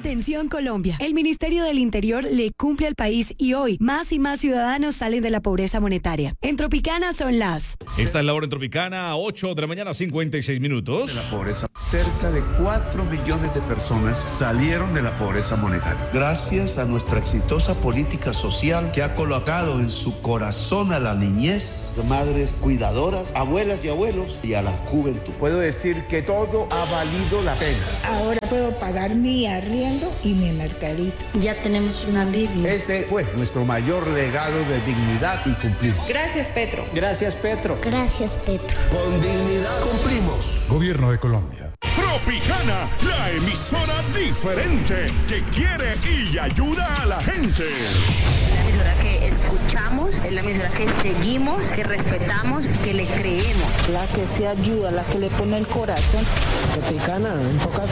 Atención Colombia, el Ministerio del Interior le cumple al país y hoy más y más ciudadanos salen de la pobreza monetaria. En Tropicana son las... Esta es la hora en Tropicana, 8 de la mañana, 56 minutos. De la pobreza. Cerca de 4 millones de personas salieron de la pobreza monetaria. Gracias a nuestra exitosa política social que ha colocado en su corazón a la niñez, madres cuidadoras, abuelas y abuelos y a la juventud. Puedo decir que todo ha valido la pena. Ahora puedo pagar mi arriendo y mi mercadito. Ya tenemos un alivio. Ese fue nuestro mayor legado de dignidad y cumplir. Gracias, Petro. Gracias, Petro. Gracias, Petro. Con dignidad cumplimos. Gobierno de Colombia. Tropicana, la emisora diferente que quiere y ayuda a la gente. La emisora que escuchamos, es la emisora que seguimos, que respetamos, que le creemos. La que se ayuda, la que le pone el corazón. Tropicana, en pocas